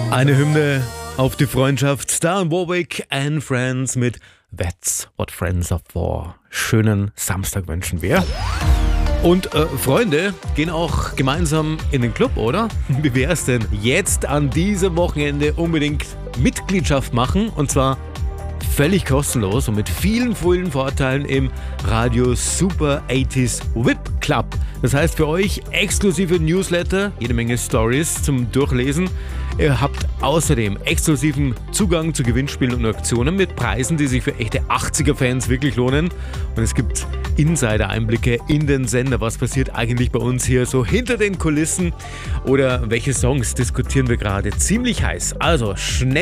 Eine Hymne auf die Freundschaft. Star Warwick and Friends mit That's What Friends Are For. Schönen Samstag wünschen wir. Und Freunde gehen auch gemeinsam in den Club, oder? Wie wäre es denn jetzt an diesem Wochenende unbedingt Mitgliedschaft machen? Und zwar völlig kostenlos und mit vielen Vorteilen im Radio Super 80s VIP Club. Das heißt für euch exklusive Newsletter, jede Menge Stories zum Durchlesen. Ihr habt außerdem exklusiven Zugang zu Gewinnspielen und Auktionen mit Preisen, die sich für echte 80er-Fans wirklich lohnen. Und es gibt Insider-Einblicke in den Sender. Was passiert eigentlich bei uns hier so hinter den Kulissen? Oder welche Songs diskutieren wir gerade ziemlich heiß? Also schnell